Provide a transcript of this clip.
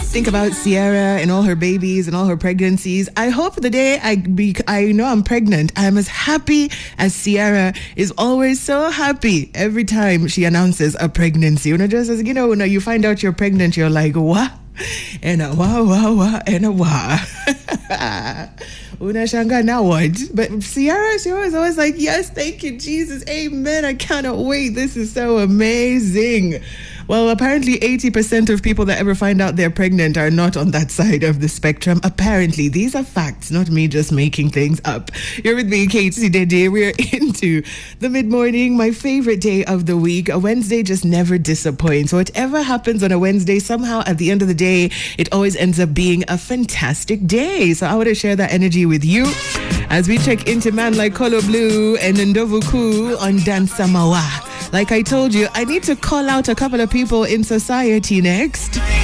think about Sierra and all her babies and all her pregnancies. I hope the day I know I'm pregnant, I'm as happy as Sierra is always so happy every time she announces a pregnancy. When you find out you're pregnant, you're like, what? And a wah, and a wah. Unashanga, now what? But Sierra, she was always like, yes, thank you, Jesus, amen, I cannot wait, this is so amazing. Well, apparently 80% of people that ever find out they're pregnant are not on that side of the spectrum. Apparently, these are facts, not me just making things up. You're with me, Kate Sidede. We're into the mid-morning, my favorite day of the week. A Wednesday just never disappoints. Whatever happens on a Wednesday, somehow at the end of the day, it always ends up being a fantastic day. So I want to share that energy with you as we check into Man Like Kolo Blue and Ndovuku on Dansamawa. Like I told you, I need to call out a couple of people in society next.